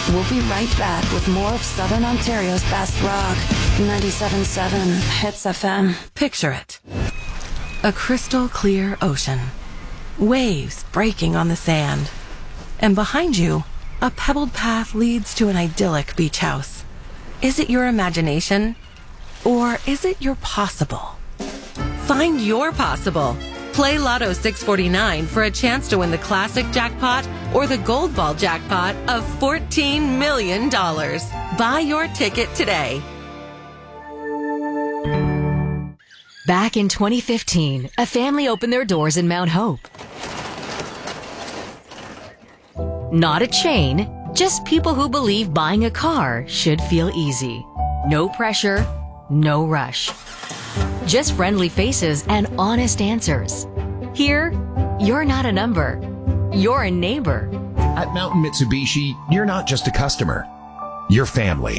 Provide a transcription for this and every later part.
We'll be right back with more of Southern Ontario's best rock. 97.7 Hits FM. Picture it. A crystal clear ocean. Waves breaking on the sand. And behind you, a pebbled path leads to an idyllic beach house. Is it your imagination? Or is it your possible? Find your possible. Play Lotto 649 for a chance to win the classic jackpot or the gold ball jackpot of $14 million. Buy your ticket today. Back in 2015, a family opened their doors in Mount Hope. Not a chain, just people who believe buying a car should feel easy. No pressure, no rush. Just friendly faces and honest answers. Here, you're not a number. You're a neighbor. At Mountain Mitsubishi, you're not just a customer. You're family.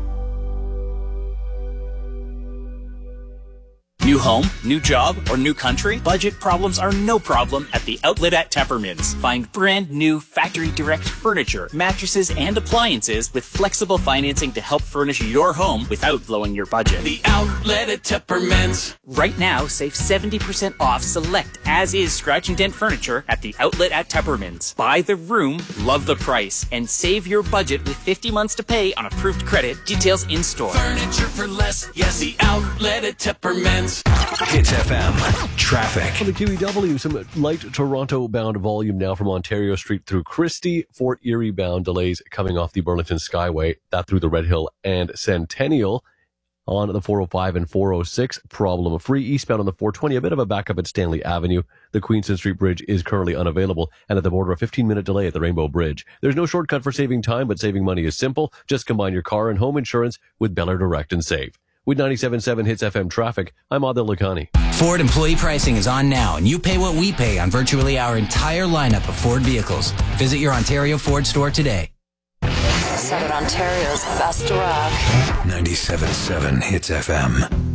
New home, new job, or new country? Budget problems are no problem at the Outlet at Teppermans. Find brand new factory direct furniture, mattresses, and appliances with flexible financing to help furnish your home without blowing your budget. The Outlet at Teppermans. Right now, save 70% off select as-is scratch and dent furniture at the Outlet at Teppermans. Buy the room, love the price, and save your budget with 50 months to pay on approved credit. Details in store. Furniture for less. Yes, the Outlet at Teppermans. Hits FM. Traffic. On the QEW, some light Toronto-bound volume now from Ontario Street through Christie. Fort Erie-bound delays coming off the Burlington Skyway. That through the Red Hill and Centennial. On the 405 and 406, problem-free. Eastbound on the 420, a bit of a backup at Stanley Avenue. The Queenston Street Bridge is currently unavailable, and at the border, a 15-minute delay at the Rainbow Bridge. There's no shortcut for saving time, but saving money is simple. Just combine your car and home insurance with Bel Air Direct and save. With 97.7 Hits FM traffic, I'm Adil Lakhani. Ford employee pricing is on now, and you pay what we pay on virtually our entire lineup of Ford vehicles. Visit your Ontario Ford store today. Southern Ontario's best rock. 97.7 Hits FM.